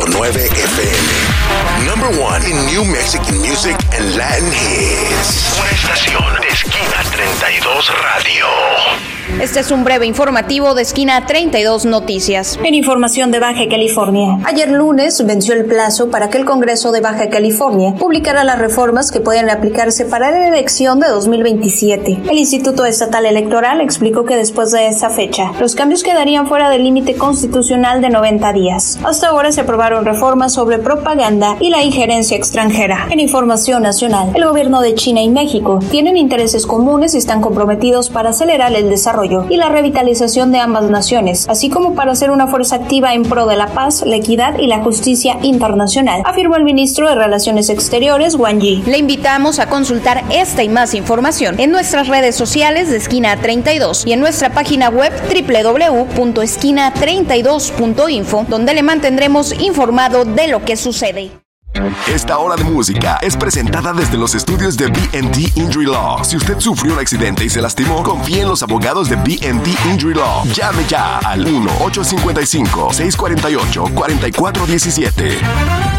9 FM. Number one in New Mexican music and Latin hits. Una estación de Esquina 32 Radio. Este es un breve informativo de Esquina 32 Noticias. En información de Baja California. Ayer lunes venció el plazo para que el Congreso de Baja California publicara las reformas que pueden aplicarse para la elección de 2027. El Instituto Estatal Electoral explicó que después de esa fecha, los cambios quedarían fuera del límite constitucional de 90 días. Hasta ahora se aprobaron reformas sobre propaganda y la injerencia extranjera. En información nacional, el gobierno de China y México tienen intereses comunes y están comprometidos para acelerar el desarrollo y la revitalización de ambas naciones, así como para ser una fuerza activa en pro de la paz, la equidad y la justicia internacional, afirmó el ministro de Relaciones Exteriores, Wang Yi. Le invitamos a consultar esta y más información en nuestras redes sociales de Esquina 32 y en nuestra página web www.esquina32.info, donde le mantendremos informado de lo que sucede. Esta hora de música es presentada desde los estudios de B&D Injury Law. Si usted sufrió un accidente y se lastimó, confíe en los abogados de B&D Injury Law. Llame ya al 1-855-648-4417.